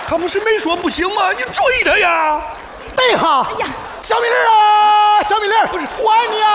他不是没说不行吗？你追他呀！ 对哈！ 哎呀， 小米粒儿啊，小米粒儿，不是我爱你啊！